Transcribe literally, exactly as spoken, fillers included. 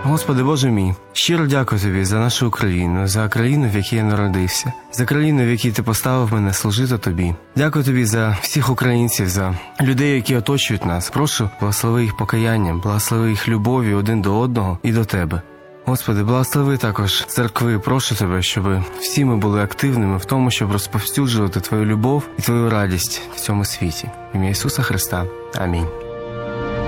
Господи Боже мій, щиро дякую Тобі за нашу Україну, за країну, в якій я народився, за країну, в якій Ти поставив мене служити Тобі. Дякую Тобі за всіх українців, за людей, які оточують нас. Прошу, благослови їх покаянням, благослови їх любов'ю один до одного і до Тебе. Господи, благослови також церкви, прошу Тебе, щоб всі ми були активними в тому, щоб розповсюджувати Твою любов і Твою радість в цьому світі. В ім'я Ісуса Христа. Амінь.